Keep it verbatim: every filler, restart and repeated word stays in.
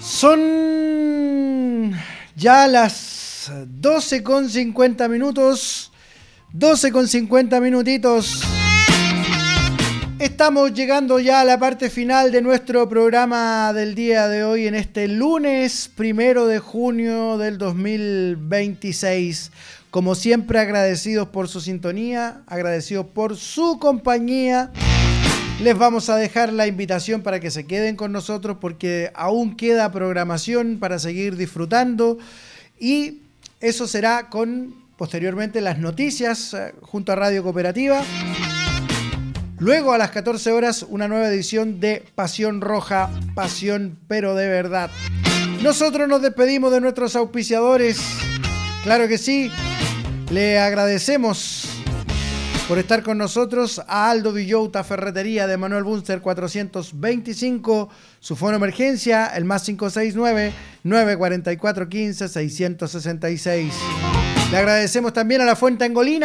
Son ya las doce con cincuenta minutos. doce con cincuenta minutitos. Estamos llegando ya a la parte final de nuestro programa del día de hoy en este lunes primero de junio del dos mil veintiséis. Como siempre, agradecidos por su sintonía, agradecidos por su compañía. Les vamos a dejar la invitación para que se queden con nosotros porque aún queda programación para seguir disfrutando y eso será con posteriormente las noticias eh, junto a Radio Cooperativa. Luego a las catorce horas una nueva edición de Pasión Roja, pasión pero de verdad. Nosotros nos despedimos de nuestros auspiciadores, claro que sí, le agradecemos por estar con nosotros a Aldo Villota, Ferretería de Manuel Bunster cuatrocientos veinticinco, su fono emergencia, el más cinco seis nueve, nueve cuatro cuatro, uno cinco, seis seis seis. Le agradecemos también a La Fuente Angolina.